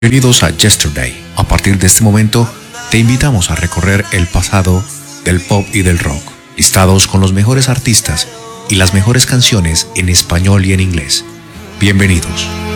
Bienvenidos a Yesterday. A partir de este momento, te invitamos a recorrer el pasado del pop y del rock, listados con los mejores artistas y las mejores canciones en español y en inglés. Bienvenidos.